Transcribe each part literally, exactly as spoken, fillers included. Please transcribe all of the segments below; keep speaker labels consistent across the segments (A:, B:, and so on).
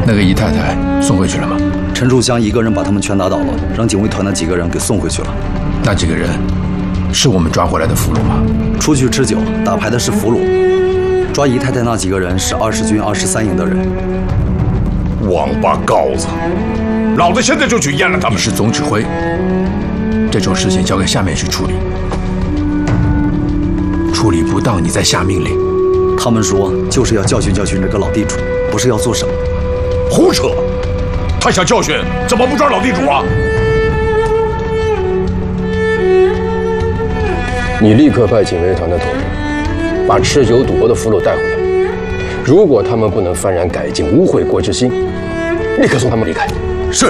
A: 那个姨太太送回去了吗？
B: 陈树湘一个人把他们全打倒了，让警卫团的几个人给送回去了。
A: 那几个人是我们抓回来的俘虏吗？
B: 出去吃酒打牌的是俘虏，抓姨太太那几个人是二十军二十三营的人。
C: 王八羔子！老子现在就去阉了他们！
A: 你是总指挥，这种事情交给下面去处理。处理不当，你再下命令。
B: 他们说就是要教训教训这个老地主，不是要做什么。
C: 胡扯！他想教训，怎么不抓老地主啊？
D: 你立刻派警卫团的头人，把吃酒赌博的俘虏带回来。如果他们不能幡然改进，无悔过之心，立刻送他们离开。
C: 是。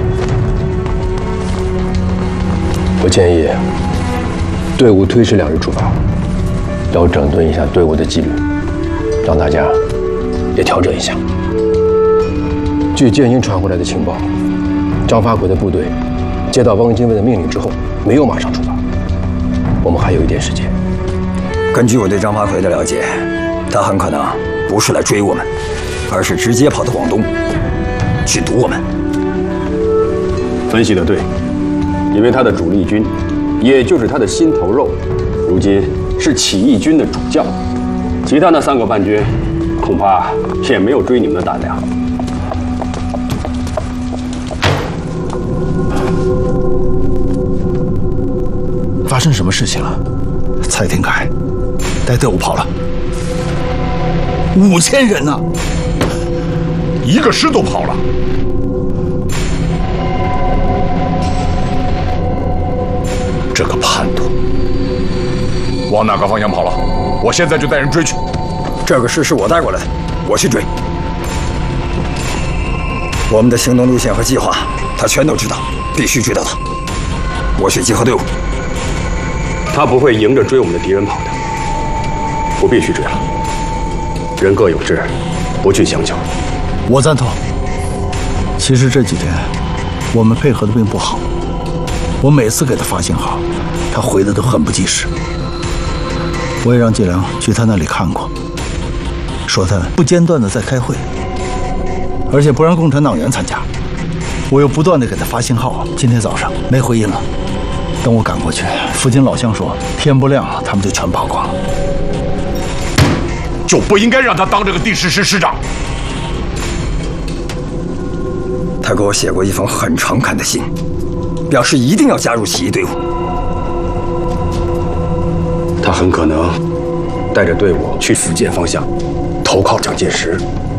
D: 我建议队伍推迟两日出发，要整顿一下队伍的纪律，让大家也调整一下。据建英传回来的情报，张发奎的部队接到汪精卫的命令之后，没有马上出发。我们还有一点时间。
E: 根据我对张发奎的了解，他很可能不是来追我们，而是直接跑到广东去堵我们。
F: 分析得对，因为他的主力军，也就是他的心头肉，如今是起义军的主将，其他那三个叛军，恐怕也没有追你们的胆量。
A: 发生什么事情了？
G: 蔡廷锴带队伍跑了，五千人呢，
C: 一个师都跑了。这个叛徒往哪个方向跑了？我现在就带人追去。
E: 这个师是我带过来的，我去追。我们的行动路线和计划，他全都知道，必须追到他。我去集合队伍。
F: 他不会迎着追我们的敌人跑的，不必去追了。人各有志，不去强求。
G: 我赞同。其实这几天我们配合的并不好，我每次给他发信号，他回的都很不及时。我也让季良去他那里看过，说他不间断的在开会，而且不让共产党员参加。我又不断的给他发信号，今天早上没回音了。等我赶过去，附近老乡说天不亮他们就全跑光了。
C: 就不应该让他当这个第十师师长。
E: 他给我写过一封很诚恳的信，表示一定要加入起义队伍。
F: 他很可能带着队伍去福建方向投靠蒋介石。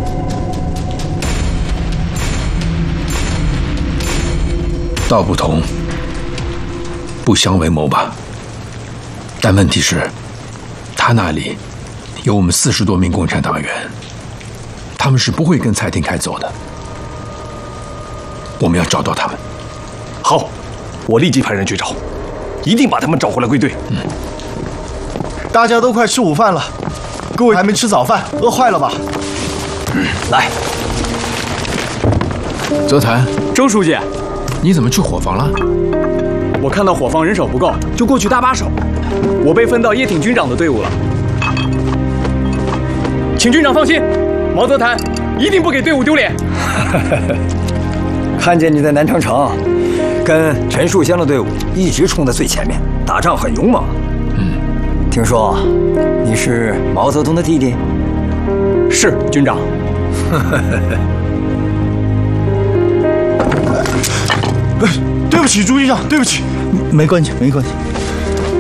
A: 道不同，不相为谋吧。但问题是，他那里有我们四十多名共产党员，他们是不会跟蔡廷锴走的。我们要找到他们。
H: 好，我立即派人去找，一定把他们找回来归队。
A: 嗯。
G: 大家都快吃午饭了，各位还没吃早饭，饿坏了吧？
E: 嗯，来。
A: 泽谈，
I: 周书记，
A: 你怎么去伙房了？
I: 我看到伙房人手不够，就过去搭把手。我被分到叶挺军长的队伍了。请军长放心，毛泽谈一定不给队伍丢脸。
E: 看见你在南昌城，跟陈树湘的队伍一直冲在最前面，打仗很勇猛。
A: 嗯，
E: 听说你是毛泽东的弟弟？
I: 是，军长。
G: 对不起，朱军长，对不起。没关系，没关系。